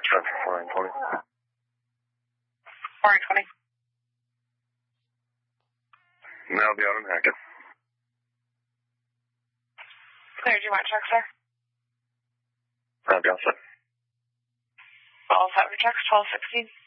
Structure 4920. 4920. Now be out and active. Clear, do you want check, sir? I'll be all set. All set for checks, 1216.